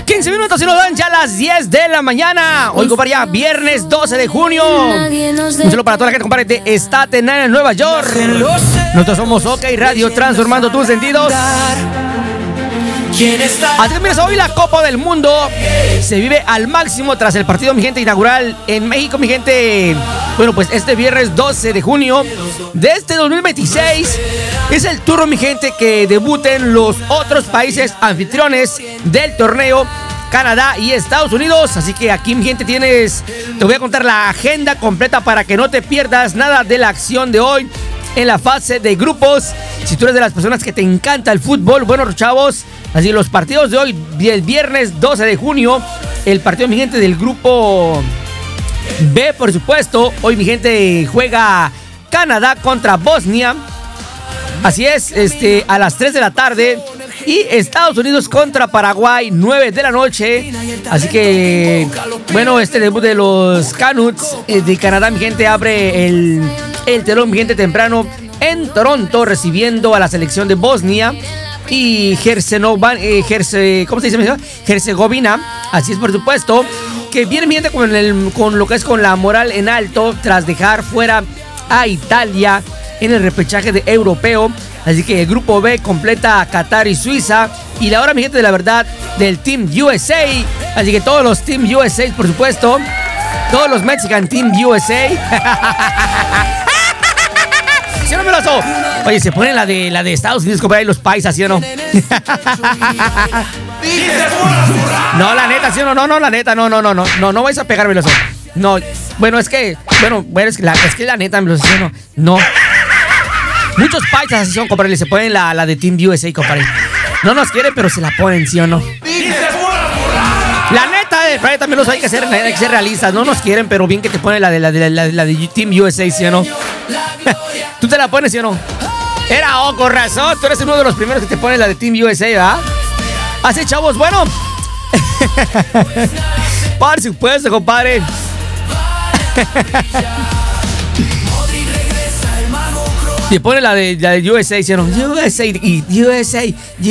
15 minutos y nos dan ya las 10 de la mañana. Hoy, compadre, ya viernes 12 de junio. Un saludo para toda la gente, compadre, de Staten Island, Nueva York. Nosotros somos OK Radio, transformando tus sentidos. Así que mira, hoy la Copa del Mundo se vive al máximo tras el partido, mi gente, inaugural en México, mi gente. Bueno, pues este viernes 12 de junio de este 2026 es el turno, mi gente, que debuten los otros países anfitriones del torneo, Canadá y Estados Unidos. Así que aquí, mi gente, te voy a contar la agenda completa para que no te pierdas nada de la acción de hoy en la fase de grupos. Si tú eres de las personas que te encanta el fútbol, bueno, chavos, así los partidos de hoy, el viernes 12 de junio, el partido, mi gente, del grupo B, por supuesto. Hoy, mi gente, juega Canadá contra Bosnia. Así es, a las 3 de la tarde. Y Estados Unidos contra Paraguay, 9 de la noche. Así que, bueno, este debut de los Canucks de Canadá, mi gente, abre el telón, mi gente, temprano en Toronto, recibiendo a la selección de Bosnia y Herzegovina. Así es, por supuesto, que viene, mi gente, con lo que es con la moral en alto tras dejar fuera a Italia en el repechaje de europeo. Así que el grupo B completa a Qatar y Suiza. Y la hora, mi gente, de la verdad, del Team USA. Así que todos los Team USA, por supuesto, todos los Mexican Team USA. ¿Sí o no, Meloso? Oye, se ponen la de Estados Unidos, compadre, los paisas, ¿sí o no? No, la neta, ¿sí o no? No, la neta, no vais a pegar, Meloso. No, bueno, es que la neta, Meloso, ¿sí o no? No. Muchos paisas así son, compadre, se ponen la de Team USA, compadre. No nos quieren, pero se la ponen, ¿sí o no? La neta, también hay que ser realistas. No nos quieren, pero bien que te ponen la de Team USA, ¿sí o no? ¿Tú te la pones, sí o no? Con razón, tú eres uno de los primeros que te pone la de Team USA, ¿verdad? Así, chavos, bueno. Por supuesto, compadre. Te pone la de USA, ¿sí o no? USA.